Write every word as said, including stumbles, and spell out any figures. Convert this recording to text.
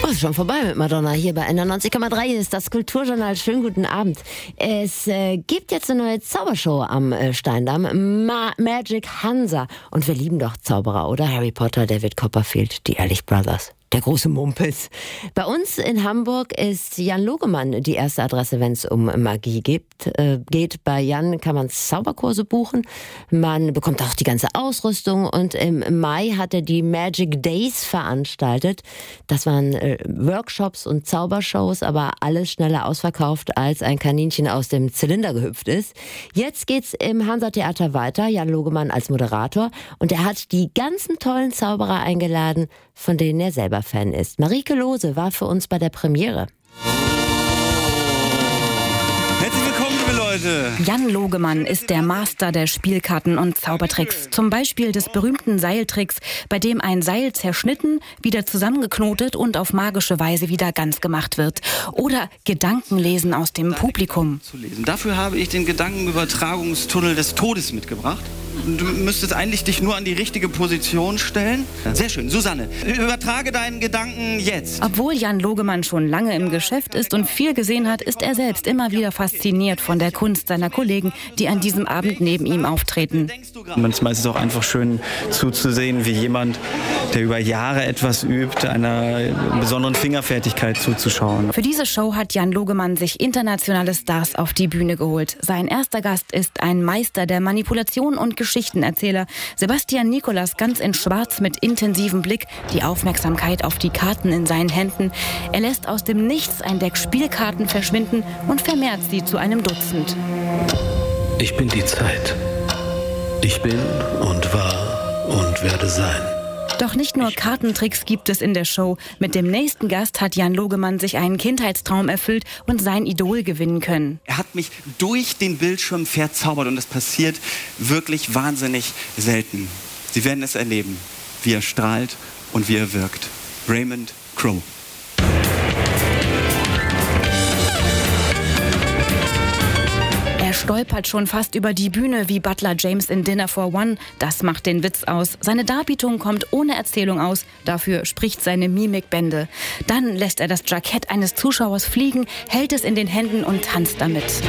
Oh, ist schon vorbei mit Madonna. Hier bei neunundneunzig Komma drei ist das Kulturjournal. Schönen guten Abend. Es äh, gibt jetzt eine neue Zaubershow am äh, Steindamm. Ma- Magic Hansa. Und wir lieben doch Zauberer, oder? Harry Potter, David Copperfield, die Ehrlich Brothers. Der große Mumpitz. Bei uns in Hamburg ist Jan Logemann die erste Adresse, wenn es um Magie gibt, äh, geht. Bei Jan kann man Zauberkurse buchen. Man bekommt auch die ganze Ausrüstung. Und im Mai hat er die Magic Days veranstaltet. Das waren äh, Workshops und Zaubershows, aber alles schneller ausverkauft, als ein Kaninchen aus dem Zylinder gehüpft ist. Jetzt geht's im Hansa-Theater weiter. Jan Logemann als Moderator. Und er hat die ganzen tollen Zauberer eingeladen, von denen er selber Fan ist. Marike Lose war für uns bei der Premiere. Herzlich willkommen, liebe Leute. Jan Logemann ist der Master der Spielkarten und Zaubertricks. Zum Beispiel des berühmten Seiltricks, bei dem ein Seil zerschnitten, wieder zusammengeknotet und auf magische Weise wieder ganz gemacht wird. Oder Gedankenlesen aus dem Publikum. Dafür habe ich den Gedankenübertragungstunnel des Todes mitgebracht. Du müsstest eigentlich dich nur an die richtige Position stellen. Sehr schön. Susanne, übertrage deinen Gedanken jetzt. Obwohl Jan Logemann schon lange im Geschäft ist und viel gesehen hat, ist er selbst immer wieder fasziniert von der Kunst seiner Kollegen, die an diesem Abend neben ihm auftreten. Manchmal ist es auch einfach schön zuzusehen, wie jemand, der über Jahre etwas übt, einer besonderen Fingerfertigkeit zuzuschauen. Für diese Show hat Jan Logemann sich internationale Stars auf die Bühne geholt. Sein erster Gast ist ein Meister der Manipulation und Geschichtenerzähler. Sebastian Nicolas, ganz in Schwarz mit intensivem Blick, die Aufmerksamkeit auf die Karten in seinen Händen. Er lässt aus dem Nichts ein Deck Spielkarten verschwinden und vermehrt sie zu einem Dutzend. Ich bin die Zeit. Ich bin und war und werde sein. Doch nicht nur Kartentricks gibt es in der Show. Mit dem nächsten Gast hat Jan Logemann sich einen Kindheitstraum erfüllt und sein Idol gewinnen können. Er hat mich durch den Bildschirm verzaubert und das passiert wirklich wahnsinnig selten. Sie werden es erleben, wie er strahlt und wie er wirkt. Raymond Crow. Er stolpert schon fast über die Bühne wie Butler James in Dinner for One. Das macht den Witz aus. Seine Darbietung kommt ohne Erzählung aus. Dafür spricht seine Mimik Bände. Dann lässt er das Jackett eines Zuschauers fliegen, hält es in den Händen und tanzt damit.